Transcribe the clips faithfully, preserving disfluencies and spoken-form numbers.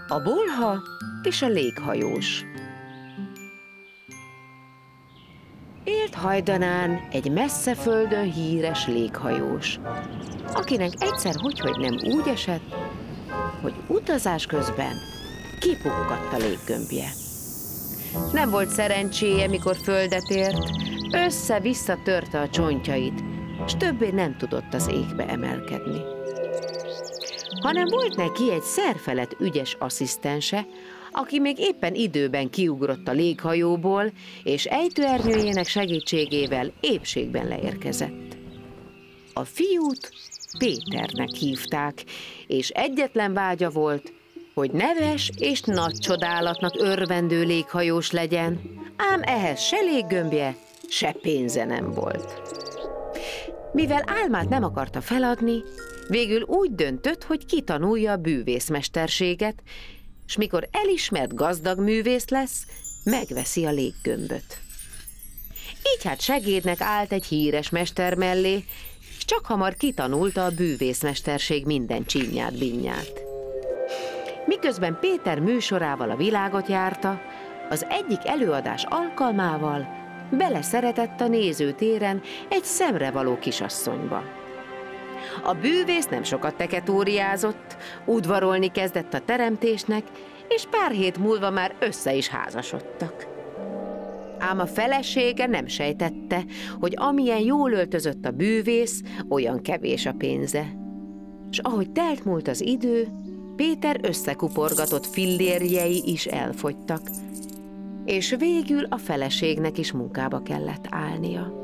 A bolha és a léghajós. Élt hajdanán egy messze földön híres léghajós, akinek egyszer hogyhogy nem úgy esett, hogy utazás közben kipukkadt a léggömbje. Nem volt szerencséje, mikor földet ért, össze-vissza törte a csontjait, s többé nem tudott az égbe emelkedni. Hanem volt neki egy szerfelett ügyes asszisztense, aki még éppen időben kiugrott a léghajóból, és ejtőernyőjének segítségével épségben leérkezett. A fiút Péternek hívták, és egyetlen vágya volt, hogy neves és nagy csodálatnak örvendő léghajós legyen, ám ehhez se léggömbje, se pénze nem volt. Mivel álmát nem akarta feladni, végül úgy döntött, hogy kitanulja a bűvészmesterséget, s mikor elismert gazdag művész lesz, megveszi a léggömböt. Így hát segédnek állt egy híres mester mellé, s csak hamar kitanulta a bűvészmesterség minden csínyát, binnyát. Miközben Péter műsorával a világot járta, az egyik előadás alkalmával beleszeretett a nézőtéren egy szemrevaló kisasszonyba. A bűvész nem sokat teketóriázott, udvarolni kezdett a teremtésnek, és pár hét múlva már össze is házasodtak. Ám a felesége nem sejtette, hogy amilyen jól öltözött a bűvész, olyan kevés a pénze. S ahogy telt múlt az idő, Péter összekuporgatott fillérjei is elfogytak, és végül a feleségnek is munkába kellett állnia.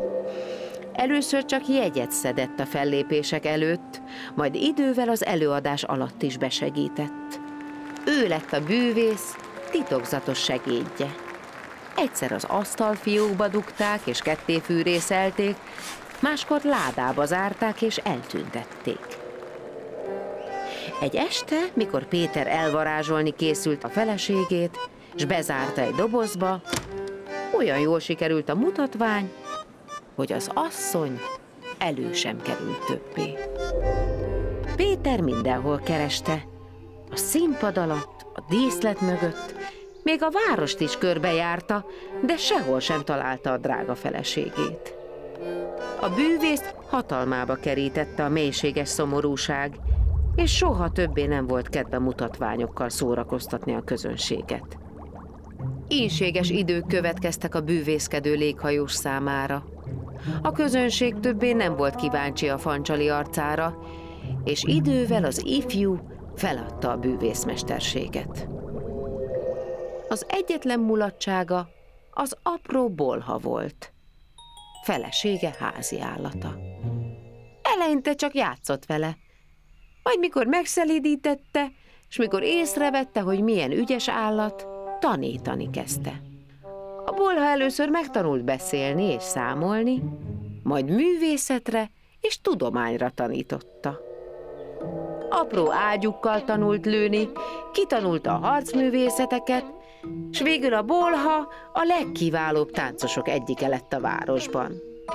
Először csak jegyet szedett a fellépések előtt, majd idővel az előadás alatt is besegített. Ő lett a bűvész titokzatos segédje. Egyszer az asztalfiókba dugták és kettéfűrészelték, máskor ládába zárták és eltüntették. Egy este, mikor Péter elvarázsolni készült a feleségét, s bezárta egy dobozba, olyan jól sikerült a mutatvány, hogy az asszony elő sem került többé. Péter mindenhol kereste, a színpad alatt, a díszlet mögött, még a várost is körbejárta, de sehol sem találta a drága feleségét. A bűvészt hatalmába kerítette a mélységes szomorúság, és soha többé nem volt kedve mutatványokkal szórakoztatni a közönséget. Ínséges idők következtek a bűvészkedő léghajós számára. A közönség többé nem volt kíváncsi a fancsali arcára, és idővel az ifjú feladta a bűvészmesterséget. Az egyetlen mulatsága az apró bolha volt, felesége házi állata. Eleinte csak játszott vele, majd mikor megszelídítette, s mikor észrevette, hogy milyen ügyes állat, tanítani kezdte. A bolha először megtanult beszélni és számolni, majd művészetre és tudományra tanította. Apró ágyukkal tanult lőni, kitanulta a harcművészeteket, s végül a bolha a legkiválóbb táncosok egyike lett a városban.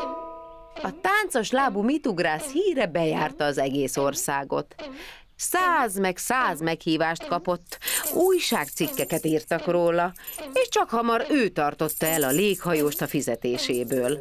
A táncos lábú mitugrász híre bejárta az egész országot. Száz meg száz meghívást kapott, újságcikkeket írtak róla, és csak hamar ő tartotta el a léghajóst a fizetéséből.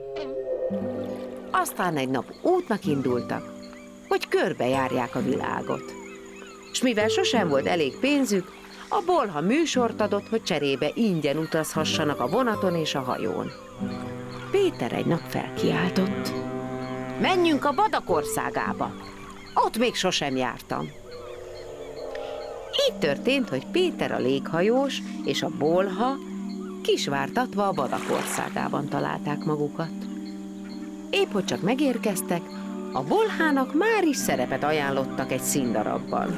Aztán egy nap útnak indultak, hogy körbejárják a világot. S mivel sosem volt elég pénzük, a bolha műsort adott, hogy cserébe ingyen utazhassanak a vonaton és a hajón. Péter egy nap felkiáltott: menjünk a vadak országába! Ott még sosem jártam. Így történt, hogy Péter a léghajós és a bolha kisvártatva a vadak országában találták magukat. Épp hogy csak megérkeztek, a bolhának már is szerepet ajánlottak egy színdarabban.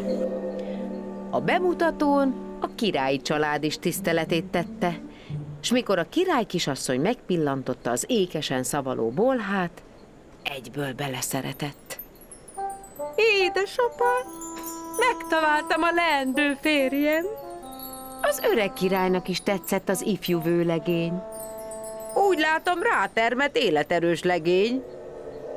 A bemutatón a királyi család is tiszteletét tette, s mikor a király kisasszony megpillantotta az ékesen szavaló bolhát, egyből beleszeretett. Édesapám, megtaláltam a leendő férjem! Az öreg királynak is tetszett az ifjú vőlegény. Úgy látom, rátermett életerős legény.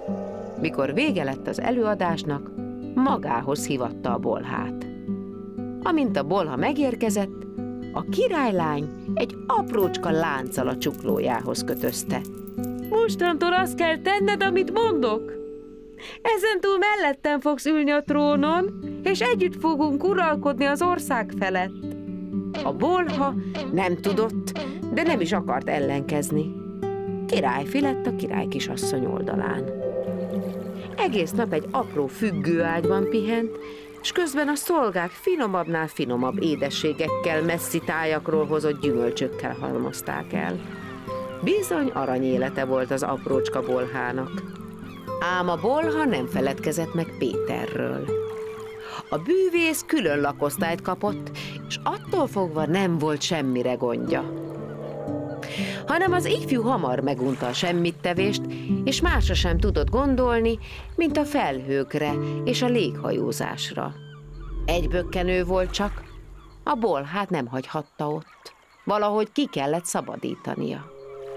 Mikor vége lett az előadásnak, magához hívatta a bolhát. Amint a bolha megérkezett, a királylány egy aprócska lánccal a csuklójához kötözte. Mostantól azt kell tenned, amit mondok. Ezentúl mellettem fogsz ülni a trónon, és együtt fogunk uralkodni az ország felett. A bolha nem tudott, de nem is akart ellenkezni. Királyfi lett a király kisasszony oldalán. Egész nap egy apró függőágyban pihent, és közben a szolgák finomabbnál finomabb édességekkel, messzi tájakról hozott gyümölcsökkel halmozták el. Bizony aranyélete volt az aprócska bolhának. Ám a bolha nem feledkezett meg Péterről. A bűvész külön lakosztályt kapott, és attól fogva nem volt semmire gondja. Hanem az ifjú hamar megunta a semmittevést, és másra sem tudott gondolni, mint a felhőkre és a léghajózásra. Egy bökkenő volt csak, a bolhát nem hagyhatta ott. Valahogy ki kellett szabadítania.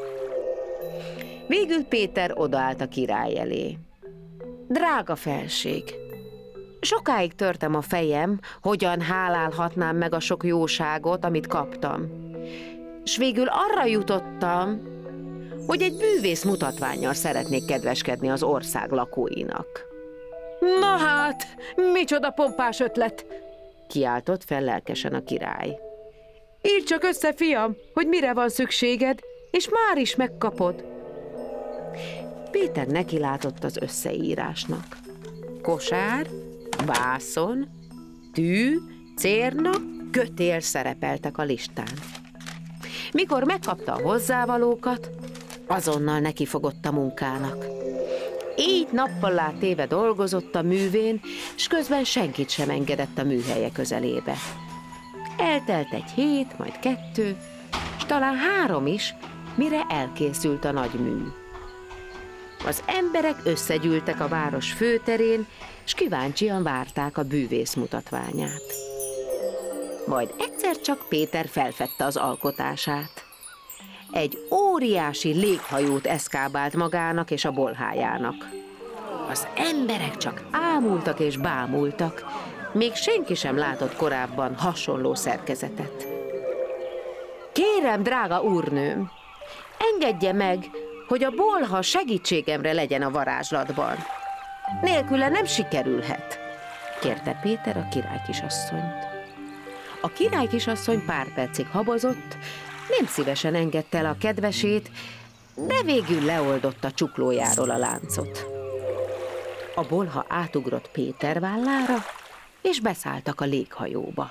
Végül Péter odaállt a király elé. Drága felség, sokáig törtem a fejem, hogyan hálálhatnám meg a sok jóságot, amit kaptam. S végül arra jutottam, hogy egy bűvész mutatvánnyal szeretnék kedveskedni az ország lakóinak. Na hát, micsoda pompás ötlet! Kiáltott fel lelkesen a király. Írd csak össze, fiam, hogy mire van szükséged, és már is megkapod. Péter nekilátott az összeírásnak. Kosár, vászon, tű, cérna, kötél szerepeltek a listán. Mikor megkapta a hozzávalókat, azonnal nekifogott a munkának. Így nappallá téve dolgozott a művén, s közben senkit sem engedett a műhelye közelébe. Eltelt egy hét, majd kettő, s talán három is, mire elkészült a nagy mű. Az emberek összegyűltek a város főterén, s kíváncsian várták a bűvész mutatványát. Majd egyszer csak Péter felfedte az alkotását. Egy óriási léghajót eszkábált magának és a bolhájának. Az emberek csak ámultak és bámultak, még senki sem látott korábban hasonló szerkezetet. Kérem, drága úrnőm, engedje meg, hogy a bolha segítségemre legyen a varázslatban. Nélküle nem sikerülhet, kérte Péter a király kisasszonyt. A király kisasszony pár percig habozott, nem szívesen engedte el a kedvesét, de végül leoldotta csuklójáról a láncot. A bolha átugrott Péter vállára, és beszálltak a léghajóba.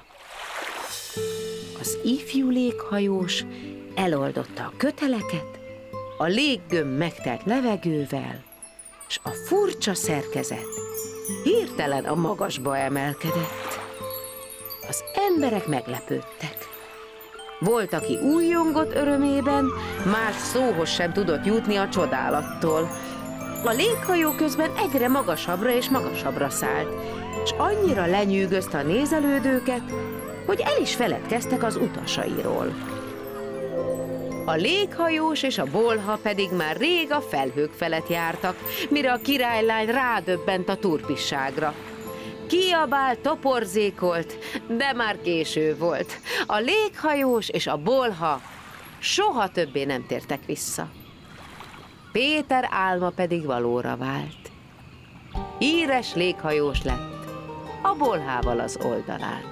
Az ifjú léghajós eloldotta a köteleket, a léggömb megtelt levegővel, s a furcsa szerkezet hirtelen a magasba emelkedett. Az emberek meglepődtek. Volt, aki újjongott örömében, más szóhoz sem tudott jutni a csodálattól. A léghajó közben egyre magasabbra és magasabbra szállt, és annyira lenyűgözte a nézelődőket, hogy el is feledkeztek az utasairól. A léghajós és a bolha pedig már rég a felhők felett jártak, mire a királylány rádöbbent a turpisságra. Kiabált, toporzékolt, de már késő volt. A léghajós és a bolha soha többé nem tértek vissza. Péter álma pedig valóra vált. Híres léghajós lett a bolhával az oldalán.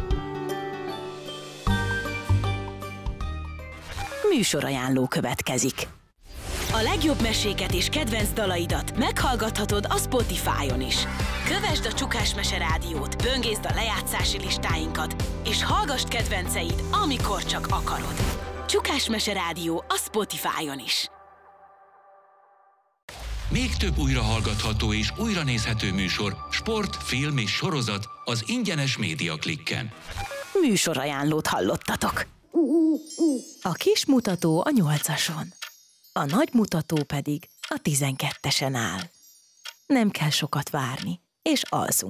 Műsorajánló következik. A legjobb meséket és kedvenc dalaidat meghallgathatod a Spotify-on is. Kövesd a Csukás Mese Rádiót, böngészd a lejátszási listáinkat, és hallgass kedvenceid, amikor csak akarod. Csukás Mese Rádió a Spotify-on is. Még több újrahallgatható és újranézhető műsor, sport, film és sorozat az ingyenes Média Klikken. Műsorajánlót hallottatok. A kis mutató a nyolcason, a nagy mutató pedig a tizenkettesen áll. Nem kell sokat várni, és alszunk.